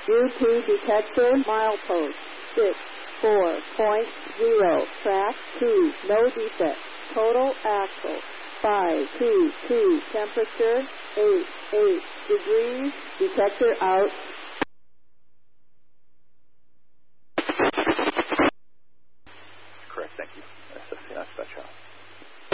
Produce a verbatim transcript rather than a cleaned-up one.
U P detector milepost six four point zero. Track two. No defect. Total axle five two two. Temperature eight eight degrees. Detector out.